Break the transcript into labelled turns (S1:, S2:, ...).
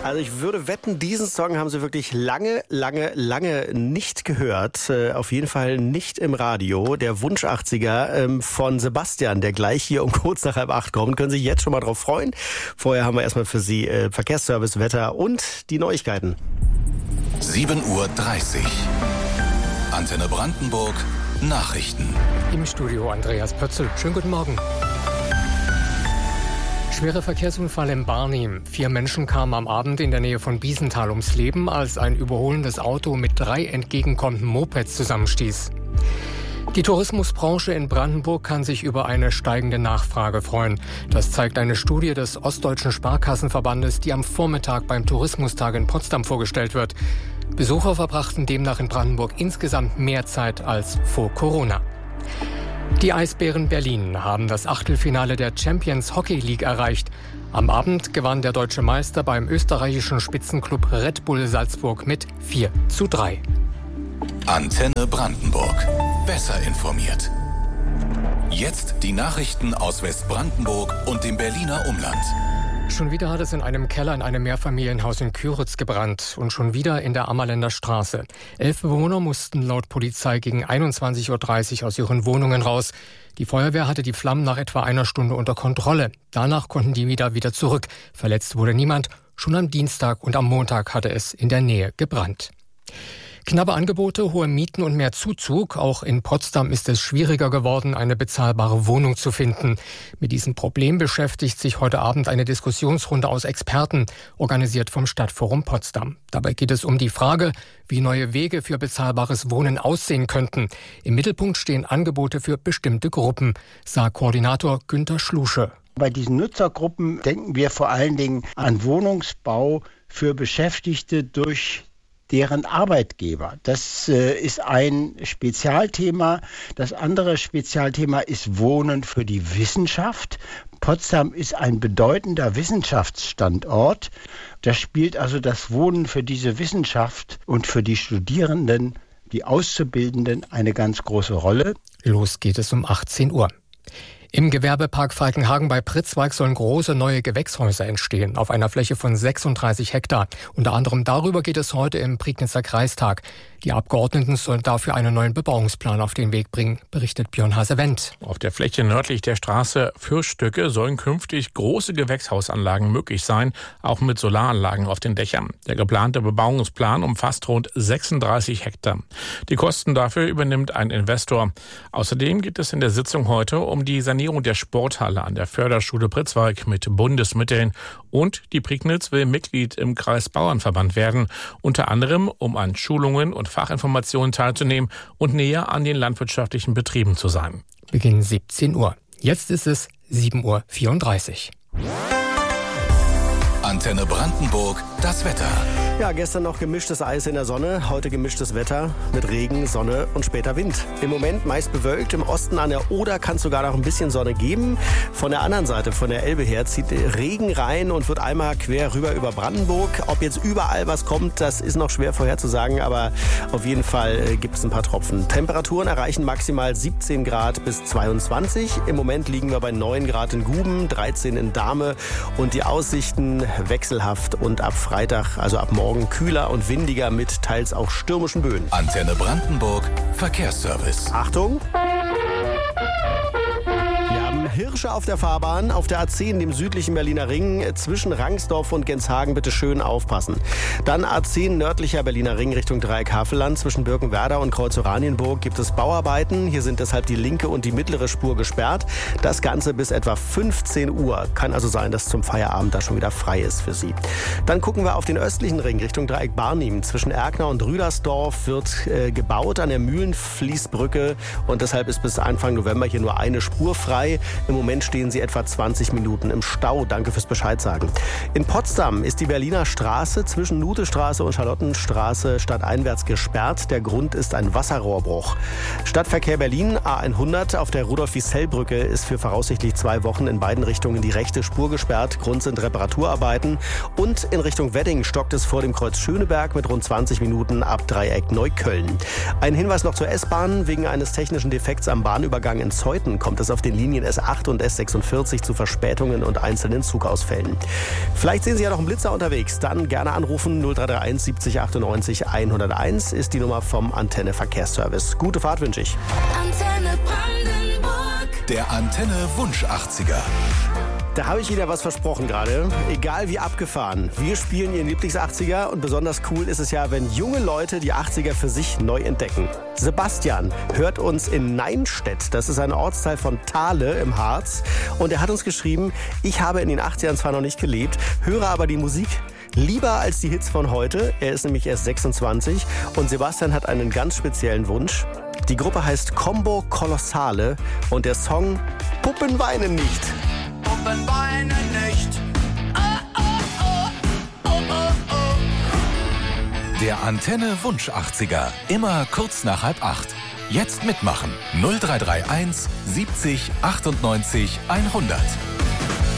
S1: Also ich würde wetten, diesen Song haben Sie wirklich lange nicht gehört. Auf jeden Fall nicht im Radio. Der Wunsch 80er von Sebastian, der gleich hier um kurz nach 7:30 kommt. Können Sie sich jetzt schon mal drauf freuen. Vorher haben wir erstmal für Sie Verkehrsservice, Wetter und die Neuigkeiten.
S2: 7:30 Uhr. Antenne Brandenburg. Nachrichten.
S3: Im Studio Andreas Pötzl. Schönen guten Morgen. Schwerer Verkehrsunfall in Barnim. 4 Menschen kamen am Abend in der Nähe von Biesenthal ums Leben, als ein überholendes Auto mit 3 entgegenkommenden Mopeds zusammenstieß. Die Tourismusbranche in Brandenburg kann sich über eine steigende Nachfrage freuen. Das zeigt eine Studie des Ostdeutschen Sparkassenverbandes, die am Vormittag beim Tourismustag in Potsdam vorgestellt wird. Besucher verbrachten demnach in Brandenburg insgesamt mehr Zeit als vor Corona. Die Eisbären Berlin haben das Achtelfinale der Champions Hockey League erreicht. Am Abend gewann der deutsche Meister beim österreichischen Spitzenklub Red Bull Salzburg mit 4:3.
S2: Antenne Brandenburg. Besser informiert. Jetzt die Nachrichten aus Westbrandenburg und dem Berliner Umland.
S3: Schon wieder hat es in einem Keller in einem Mehrfamilienhaus in Küritz gebrannt und schon wieder in der Ammerländer Straße. 11 Bewohner mussten laut Polizei gegen 21:30 Uhr aus ihren Wohnungen raus. Die Feuerwehr hatte die Flammen nach etwa einer Stunde unter Kontrolle. Danach konnten die wieder zurück. Verletzt wurde niemand. Schon am Dienstag und am Montag hatte es in der Nähe gebrannt. Knappe Angebote, hohe Mieten und mehr Zuzug. Auch in Potsdam ist es schwieriger geworden, eine bezahlbare Wohnung zu finden. Mit diesem Problem beschäftigt sich heute Abend eine Diskussionsrunde aus Experten, organisiert vom Stadtforum Potsdam. Dabei geht es um die Frage, wie neue Wege für bezahlbares Wohnen aussehen könnten. Im Mittelpunkt stehen Angebote für bestimmte Gruppen, sagt Koordinator Günter Schlusche.
S4: Bei diesen Nutzergruppen denken wir vor allen Dingen an Wohnungsbau für Beschäftigte durch deren Arbeitgeber. Das ist ein Spezialthema. Das andere Spezialthema ist Wohnen für die Wissenschaft. Potsdam ist ein bedeutender Wissenschaftsstandort. Da spielt also das Wohnen für diese Wissenschaft und für die Studierenden, die Auszubildenden, eine ganz große Rolle.
S3: Los geht es um 18 Uhr. Im Gewerbepark Falkenhagen bei Pritzwalk sollen große neue Gewächshäuser entstehen, auf einer Fläche von 36 Hektar. Unter anderem darüber geht es heute im Prignitzer Kreistag. Die Abgeordneten sollen dafür einen neuen Bebauungsplan auf den Weg bringen, berichtet Björn Hase-Wendt.
S5: Auf der Fläche nördlich der Straße Fürststücke sollen künftig große Gewächshausanlagen möglich sein, auch mit Solaranlagen auf den Dächern. Der geplante Bebauungsplan umfasst rund 36 Hektar. Die Kosten dafür übernimmt ein Investor. Außerdem geht es in der Sitzung heute um die Sanierung der Sporthalle an der Förderschule Pritzwalk mit Bundesmitteln, und die Prignitz will Mitglied im Kreisbauernverband werden, unter anderem um an Schulungen und Fachinformationen teilzunehmen und näher an den landwirtschaftlichen Betrieben zu sein.
S3: Beginn 17 Uhr. Jetzt ist es 7:34 Uhr.
S2: Antenne Brandenburg, das Wetter.
S1: Ja, gestern noch gemischtes Eis in der Sonne, heute gemischtes Wetter mit Regen, Sonne und später Wind. Im Moment meist bewölkt, im Osten an der Oder kann es sogar noch ein bisschen Sonne geben. Von der anderen Seite, von der Elbe her, zieht Regen rein und wird einmal quer rüber über Brandenburg. Ob jetzt überall was kommt, das ist noch schwer vorherzusagen, aber auf jeden Fall gibt es ein paar Tropfen. Temperaturen erreichen maximal 17 Grad bis 22. Im Moment liegen wir bei 9 Grad in Guben, 13 in Dahme und die Aussichten wechselhaft und ab Freitag, also ab morgen, kühler und windiger mit teils auch stürmischen Böen.
S2: Antenne Brandenburg, Verkehrsservice.
S1: Achtung! Hirsche auf der Fahrbahn, auf der A10, dem südlichen Berliner Ring, zwischen Rangsdorf und Genshagen, bitte schön aufpassen. Dann A10, nördlicher Berliner Ring Richtung Dreieck Havelland, zwischen Birkenwerder und Kreuz Oranienburg gibt es Bauarbeiten. Hier sind deshalb die linke und die mittlere Spur gesperrt. Das Ganze bis etwa 15 Uhr. Kann also sein, dass zum Feierabend da schon wieder frei ist für Sie. Dann gucken wir auf den östlichen Ring Richtung Dreieck Barnim. Zwischen Erkner und Rüdersdorf wird gebaut an der Mühlenfließbrücke und deshalb ist bis Anfang November hier nur eine Spur frei. Im Moment stehen Sie etwa 20 Minuten im Stau. Danke fürs Bescheid sagen. In Potsdam ist die Berliner Straße zwischen Luthestraße und Charlottenstraße stadteinwärts gesperrt. Der Grund ist ein Wasserrohrbruch. Stadtverkehr Berlin, A100 auf der Rudolf-Wiesel-Brücke ist für voraussichtlich 2 Wochen in beiden Richtungen die rechte Spur gesperrt. Grund sind Reparaturarbeiten. Und in Richtung Wedding stockt es vor dem Kreuz Schöneberg mit rund 20 Minuten ab Dreieck Neukölln. Ein Hinweis noch zur S-Bahn. Wegen eines technischen Defekts am Bahnübergang in Zeuthen kommt es auf den Linien S8 S8 und S46 zu Verspätungen und einzelnen Zugausfällen. Vielleicht sehen Sie ja noch einen Blitzer unterwegs. Dann gerne anrufen. 0331 70 98 101 ist die Nummer vom Antenne Verkehrsservice. Gute Fahrt wünsche ich.
S2: Antenne Brandenburg. Der Antenne Wunsch 80er.
S1: Da habe ich Ihnen ja was versprochen gerade. Egal wie abgefahren. Wir spielen Ihren Lieblings-80er und besonders cool ist es ja, wenn junge Leute die 80er für sich neu entdecken. Sebastian hört uns in Neinstedt. Das ist ein Ortsteil von Thale im Harz. Und er hat uns geschrieben, ich habe in den 80ern zwar noch nicht gelebt, höre aber die Musik lieber als die Hits von heute. Er ist nämlich erst 26 und Sebastian hat einen ganz speziellen Wunsch. Die Gruppe heißt Combo Kolossale und der Song Puppen weinen nicht.
S6: Puppen weinen nicht. Oh, oh, oh, oh, oh, oh.
S2: Der Antenne Wunsch 80er. Immer kurz nach 7:30. Jetzt mitmachen. 0331 70 98 100.